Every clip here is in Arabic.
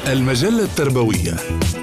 المجلة التربوية.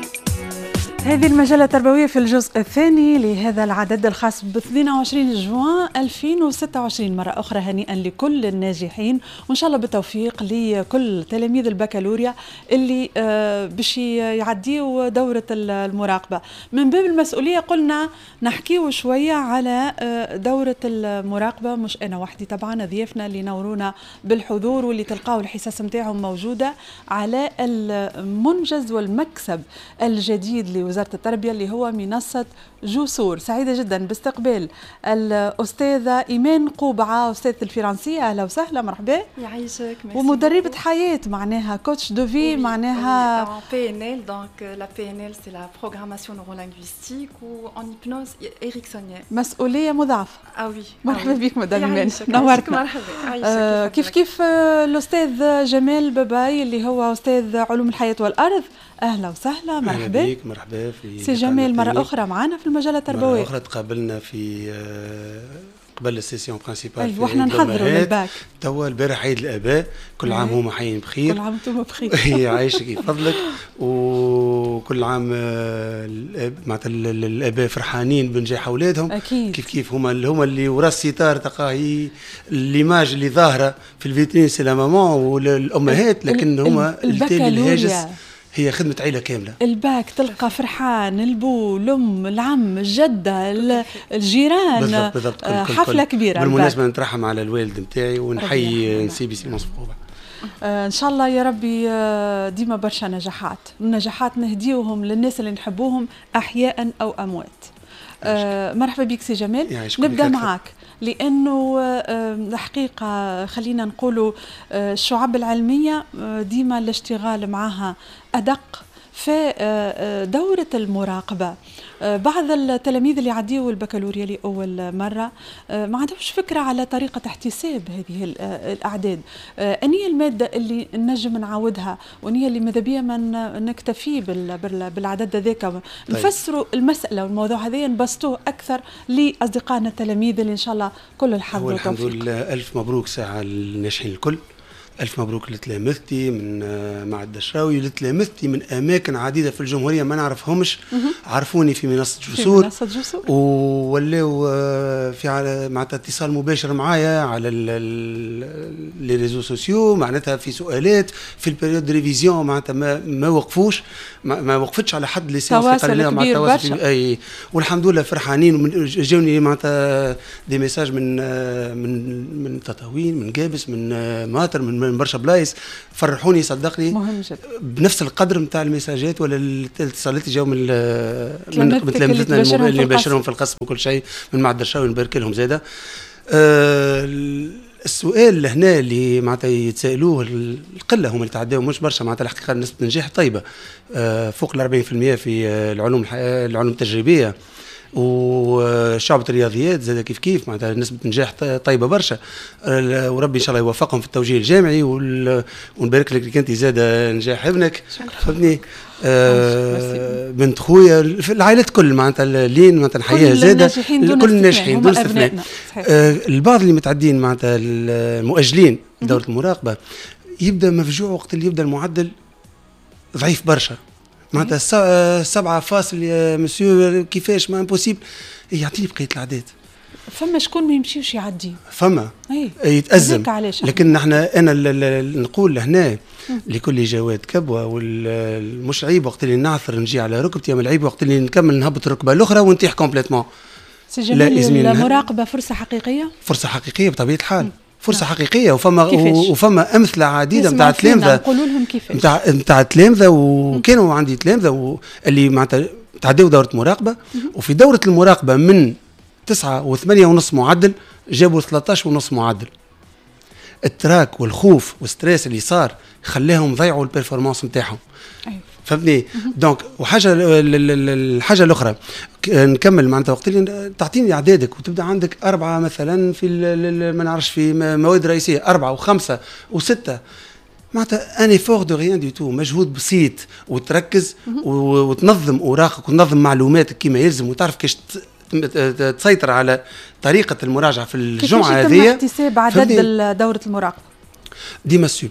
هذه المجلة التربوية في الجزء الثاني لهذا العدد الخاص ب 22 جوان 2026. مرة أخرى هنيئا لكل الناجحين، وإن شاء الله بالتوفيق لكل تلاميذ البكالوريا اللي باش يعديوا دورة المراقبة. من باب المسؤولية قلنا نحكيو شوية على دورة المراقبة، مش أنا وحدي طبعا، ضيافنا اللي نورونا بالحضور واللي تلقاو الحصص متاعهم موجودة على المنجز والمكسب الجديد وزارة التربية اللي هو منصة جسور. سعيدة جدا باستقبال الأستاذة إيمان قوبعة، أستاذة الفرنسية. أهلا وسهلا، مرحبا. يعيشك. ومدربة حياة، معناها كوتش دو في، معناها en PNL. Donc la PNL c'est la programmation neurolinguistique ou en hypnose ericksonienne. مسؤولية مضاعفة. oui. مرحبا بك مدام إيمان، نورتنا. مرحبا. كيف الأستاذ جمال باباي اللي هو أستاذ علوم الحياة والأرض. أهلا وسهلا، مرحبا بك. مرحبا في سي جمال، مرة أخرى معنا في المجلة التربوية. مرة أخرى تقابلنا في قبل السيسيون برينسيبال. أيوة، احنا نحضروا للباك. توا البارح عيد الآباء، كل عام هما حيين بخير. كل عام وانتم بخير. يعيشك يفضلك، وكل عام معناتها الآباء فرحانين بنجاح أولادهم. أكيد. كيف هما اللي ورا الستار تلقاه ليماج اللي ظاهرة في الفيترين سي لا مامون والأمهات، لكن هما التالي الهاجس هي خدمة عيلة كاملة. الباك تلقى فرحان، البو، الأم، العم، الجدة، الجيران. بالضبط. حفلة كبيرة. بالمناسبة نترحم على الوالد نتاعي ونحيي نسيبي سي مصفوبة. إن شاء الله يا ربي ديما برشا نجاحات نهديوهم للناس اللي نحبوهم أحياء أو أموات. مرحبا بك سي جمال. نبدأ معاك لأنه الحقيقة خلينا نقولوا الشعب العلمية ديما الاشتغال معها أدق في دورة المراقبة. بعض التلاميذ اللي عديوا البكالوريا لأول مرة ما عندهمش فكرة على طريقة احتساب هذه الأعداد. أنية المادة اللي نجم نعاودها، وأنية اللي ماذا بيا ما نكتفي بالعدد ذاك. نفسروا المسألة والموضوع هذا نبسطوه أكثر لأصدقائنا التلاميذ اللي إن شاء الله كل الحظ والتوفيق. الحمد لله، ألف مبروك ساعة الناجحين الكل. ألف مبروك لتلامذتي من معهد الدشراوي، لتلامذتي من أماكن عديدة في الجمهورية ما نعرفهمش. عرفوني في منصة جسور، وولاو في معناتها اتصال مباشر معايا على لي ريزو سوسيو، معناتها في سؤالات في البريود ريفيزيون، معناتها ما وقفوش، ما وقفتش على حد لسان تواصل كبير برشا. أي، والحمد لله فرحانين. جاوني معناتها دي ميساج من تطاوين، من جابس، من ماتر، من برشا بلايص، فرحوني صدقني. مهم جدا. بنفس القدر نتاع المساجات ولا الاتصالات اللي جاوا من تلامذتنا اللي باشرهم في القسم وكل شيء من معهد الدشراوي، نبارك لهم زاده. السؤال هنا اللي معناتها يتسالوه القله هم اللي تعداو، مش برشا، معناتها الحقيقه نسبه نجاح طيبه فوق ال 40% في العلوم التجريبيه، وشعبة الرياضيات زاد كيف معناتها نسبة نجاح طيبة برشا. وربي إن شاء الله يوفقهم في التوجيه الجامعي، ونبارك لك انت زاد نجاح ابنك. فهمتني. بنت خويا في العائلات كل معناتها لين معناتها نحييها زاده، كل الناجحين دون استثناء. البعض اللي متعدين معناتها المؤجلين دورة المراقبة يبدا مفجوع وقت اللي يبدا المعدل ضعيف برشا، معناتها 7 فاصل يا مسيو كيفاش ما امبوسيبل، يعطيني بقيه الاعداد. فما شكون ما يمشيوش يعدي، فما يتأزم. لكن انا نقول هنا لكل جواد كبوه، والمش عيب وقت اللي نعثر نجي على ركبتي، اما العيب وقت اللي نكمل نهبط الركبه الاخرى ونطيح كومبليتمون. سي جميل، المراقبه فرصه حقيقيه، فرصه حقيقيه بطبيعه الحال. فرصه حقيقيه، وفما امثله عديده نتاع تلامذه، نقولوا لهم كيفاش نتاع تلامذه، وكانوا عندي تلامذه اللي معناتها تعداو دوره مراقبه، وفي دوره المراقبه من 9 و8.5 معدل جابوا 13.5 معدل. التراك والخوف والستريس اللي صار خلاهم ضيعوا البرفورمانس نتاعهم. فهمتني. دونك الحاجه الاخرى نكمل معناتها وقت اللي تعطيني اعدادك وتبدا عندك 4 مثلا في ما نعرفش في مواد رئيسيه 4 و5 و6، معناتها اني فور دو ريان دي تو، مجهود بسيط وتركز وتنظم اوراقك وتنظم معلوماتك كما يلزم، وتعرف كيش تسيطر على طريقه المراجعه في الجمعه هذه. كيفاش يتم احتساب عدد دوره المراقبه؟ ديما السوب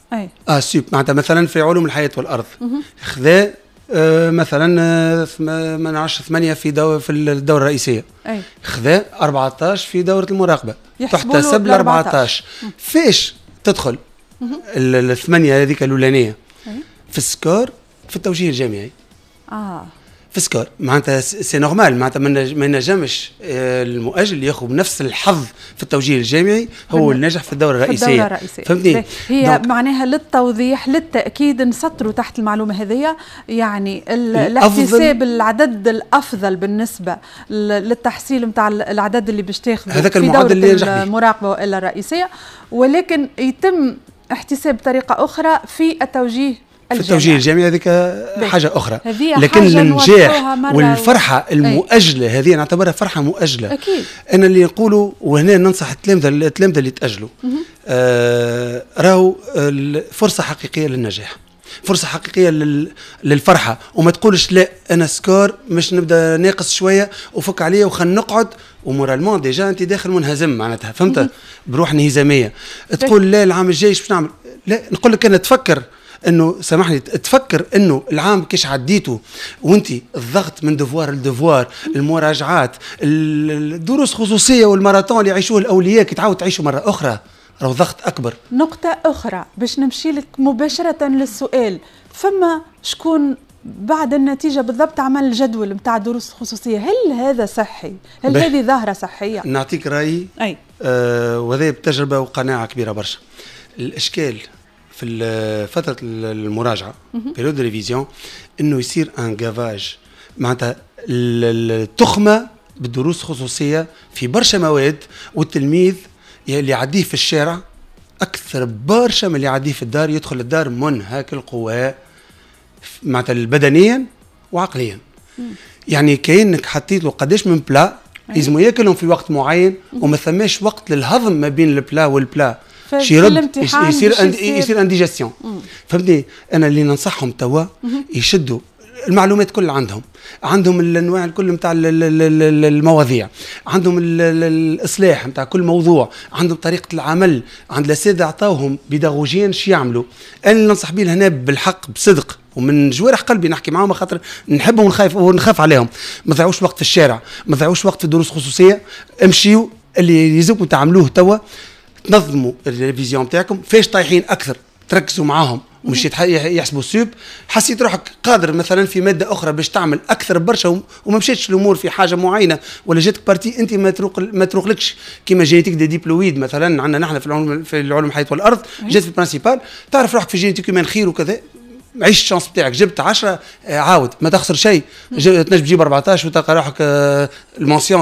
اي سوب معناتها مثلا في علوم الحياه والارض خذا مثلا ما نعرفش 8 في الدوره الرئيسيه، اي خذا 14 في دوره المراقبه، تحتسب ل 14. فاش تدخل الثمانيه هذيك الاولانيه في السكور في التوجيه الجامعي. في سكور معناتها سي نورمال، معناتها ما ينجمش المؤجل ياخذ بنفس الحظ في التوجيه الجامعي هو الناجح في الدوره الرئيسيه. فهمتني؟ هي معناها للتوضيح للتاكيد نسطروا تحت المعلومه هذه، يعني الاحتساب العدد الافضل بالنسبه للتحصيل نتاع العدد اللي باش تاخذه في دوره المراقبه والا الرئيسيه، ولكن يتم احتساب بطريقه اخرى في التوجيه في التوجيه الجامعي. هذيك حاجة أخرى، لكن النجاح والفرحة المؤجلة هذه نعتبرها فرحة مؤجلة. أكيد. أنا اللي نقوله وهنا ننصح التلامذة اللي تأجلوا، راهو فرصة حقيقية للنجاح، فرصة حقيقية للفرحة، وما تقولش لا أنا سكور مش نبدأ ناقص شوية وفك عليه وخل نقعد ومورالمون ديجا أنت داخل منهزم معناتها، فهمت؟ بروح انهزامية تقول لا العام الجاي باش نعمل. لا، نقول لك أنا تفكر انه سامحني تفكر انه العام كيش عديته وانت الضغط من دفوار لدفوار، المراجعات، الدروس خصوصيه والماراثون اللي يعيشوه الاولياء كي تعاود تعيشوا مره اخرى، راهو ضغط اكبر. نقطه اخرى باش نمشي لك مباشره للسؤال، فما شكون بعد النتيجه بالضبط عمل الجدول نتاع دروس خصوصيه، هل هذا صحي؟ هل هذه ظاهره صحيه؟ نعطيك رايي وهذا بتجربه وقناعه كبيره برشا. الاشكال في فترة المراجعة بيريود ريفيزيون انه يصير ان جافاج، معناتها التخمة بالدروس الخصوصية في برشا مواد، والتلميذ اللي يعديه في الشارع اكثر برشا من اللي يعديه في الدار، يدخل الدار منهك القوى معناتها بدنيا وعقليا. يعني كأنك حطيت له قداش من بلا لازم ياكلهم في وقت معين، وما ثماش وقت للهضم ما بين البلا والبلا، يصير انديجاسيون. فهمتني؟ انا اللي ننصحهم توا يشدوا المعلومات كلها عندهم الانواع الكل نتاع المواضيع، عندهم الاصلاح نتاع كل موضوع، عندهم طريقه العمل، عند الاساتذه عطاوهم بيداغوجيا شو يعملوا. انا اللي ننصح به هنا بالحق بصدق ومن جوارح قلبي نحكي معاهم خاطر نحبهم ونخاف عليهم، ما تضيعوش وقت في الشارع، ما تضيعوش وقت في دروس خصوصيه، امشيوا اللي يلزمكم تعملوه توا، تنظموا الريفيزيون نتاعكم، فاش طايحين اكثر تركزوا معاهم ومش يحسبوا السوب. حسيت روحك قادر مثلا في ماده اخرى باش تعمل اكثر برشا وما مشيتش الامور في حاجه معينه، ولا جاتك بارتي انت ما تروقلكش كيما جينيتيك دي ديبلويد مثلا عندنا نحن في العلوم الحياه والارض، جات في البرانسيبال تعرف روحك في جينيتيك من خير وكذا، عيش الشانس بتاعك، جبت 10 عاود ما تخسر شيء، تنجم تجيب 14 وتلقى روحك المونسيون